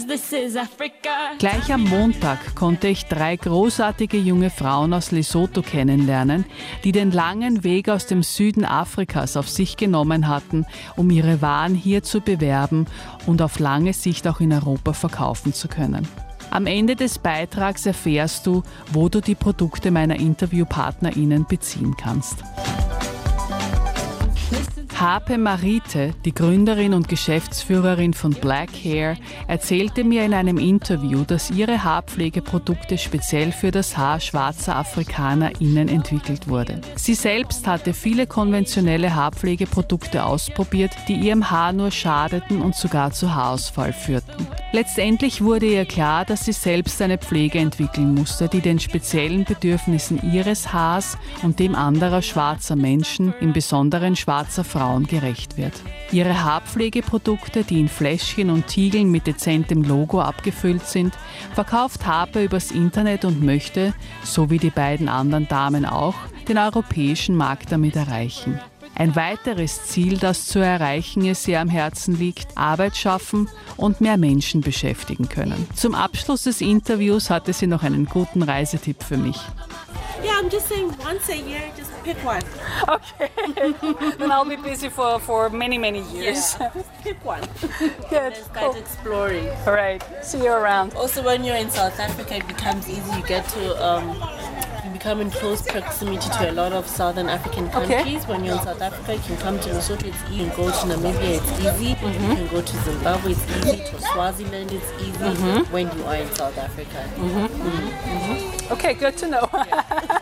Gleich am Montag konnte ich 3 großartige junge Frauen aus Lesotho kennenlernen, die den langen Weg aus dem Süden Afrikas auf sich genommen hatten, um ihre Waren hier zu bewerben und auf lange Sicht auch in Europa verkaufen zu können. Am Ende des Beitrags erfährst du, wo du die Produkte meiner InterviewpartnerInnen beziehen kannst. Harpe Marite, die Gründerin und Geschäftsführerin von Black Hair, erzählte mir in einem Interview, dass ihre Haarpflegeprodukte speziell für das Haar schwarzer AfrikanerInnen entwickelt wurde. Sie selbst hatte viele konventionelle Haarpflegeprodukte ausprobiert, die ihrem Haar nur schadeten und sogar zu Haarausfall führten. Letztendlich wurde ihr klar, dass sie selbst eine Pflege entwickeln musste, die den speziellen Bedürfnissen ihres Haars und dem anderer schwarzer Menschen, im Besonderen schwarzer Frauen, gerecht wird. Ihre Haarpflegeprodukte, die in Fläschchen und Tiegeln mit dezentem Logo abgefüllt sind, verkauft Harpe übers Internet und möchte, so wie die beiden anderen Damen auch, den europäischen Markt damit erreichen. Ein weiteres Ziel, das zu erreichen ist, ihr am Herzen liegt: Arbeit schaffen und mehr Menschen beschäftigen können. Zum Abschluss des Interviews hatte sie noch einen guten Reisetipp für mich. Yeah, I'm just saying once a year, just pick one. Okay. Then I'll be busy for many years. Yeah, just pick one. Good. Start exploring. All right. See you around. Also, when you're in South Africa, it becomes easy. You get to you become in close proximity to a lot of Southern African countries. Okay. When you're in South Africa, you can come to Lesotho, it's easy. You can go to Namibia, it's easy. Mm-hmm. You can go to Zimbabwe, it's easy. To Swaziland, it's easy. Mm-hmm. When you are in South Africa. Mm-hmm. Mm-hmm. Okay, good to know. Yeah.